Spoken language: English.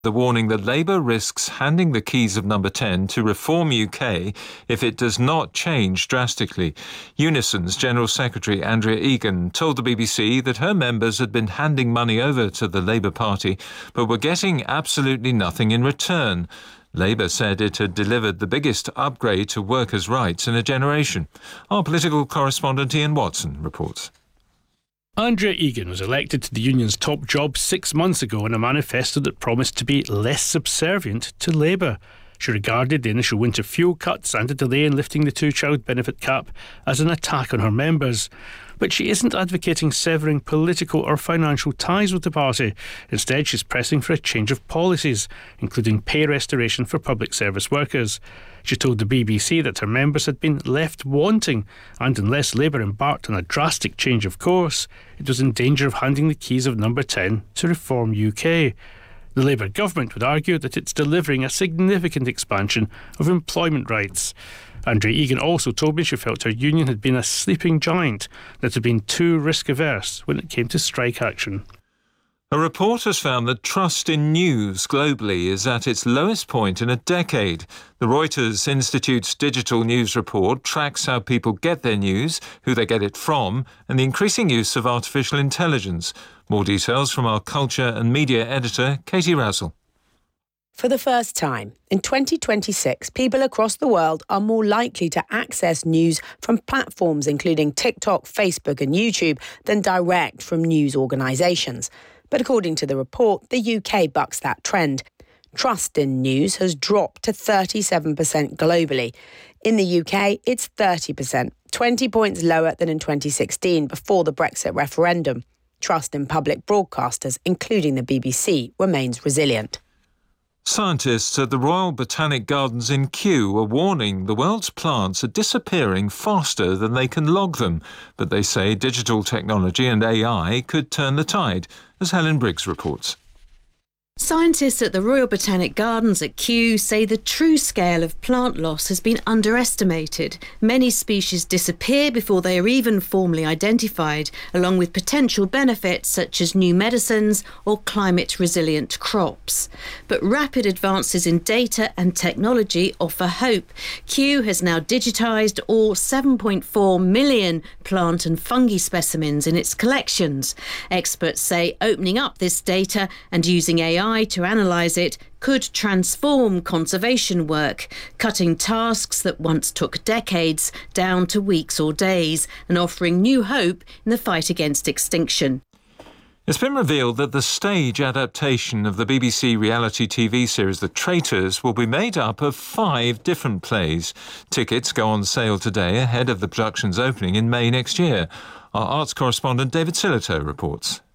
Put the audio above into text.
The warning that Labour risks handing the keys of number 10 to Reform UK if it does not change drastically. Unison's General Secretary Andrea Egan told the BBC that her members had been handing money over to the Labour Party but were getting absolutely nothing in return. Labour said it had delivered the biggest upgrade to workers' rights in a generation. Our political correspondent Ian Watson reports. Andrea Egan was elected to the union's top job 6 months ago in a manifesto that promised to be less subservient to Labour. She regarded the initial winter fuel cuts and a delay in lifting the two-child benefit cap as an attack on her members. But she isn't advocating severing political or financial ties with the party. Instead, she's pressing for a change of policies, including pay restoration for public service workers. She told the BBC that her members had been left wanting, and unless Labour embarked on a drastic change of course, it was in danger of handing the keys of number 10 to Reform UK. The Labour government would argue that it's delivering a significant expansion of employment rights. Andrea Egan also told me she felt her union had been a sleeping giant that had been too risk-averse when it came to strike action. A report has found that trust in news globally is at its lowest point in a decade. The Reuters Institute's digital news report tracks how people get their news, who they get it from, and the increasing use of artificial intelligence. More details from our culture and media editor, Katie Razzle. For the first time, in 2026, people across the world are more likely to access news from platforms including TikTok, Facebook and YouTube than direct from news organisations. But according to the report, the UK bucks that trend. Trust in news has dropped to 37% globally. In the UK, it's 30%, 20 points lower than in 2016 before the Brexit referendum. Trust in public broadcasters, including the BBC, remains resilient. Scientists at the Royal Botanic Gardens in Kew are warning the world's plants are disappearing faster than they can log them, but they say digital technology and AI could turn the tide, as Helen Briggs reports. Scientists at the Royal Botanic Gardens at Kew say the true scale of plant loss has been underestimated. Many species disappear before they are even formally identified, along with potential benefits such as new medicines or climate-resilient crops. But rapid advances in data and technology offer hope. Kew has now digitised all 7.4 million plant and fungi specimens in its collections. Experts say opening up this data and using AI to analyse it could transform conservation work, cutting tasks that once took decades down to weeks or days and offering new hope in the fight against extinction. It's been revealed that the stage adaptation of the BBC reality TV series The Traitors will be made up of 5 different plays. Tickets go on sale today ahead of the production's opening in May next year. Our arts correspondent David Sillito reports.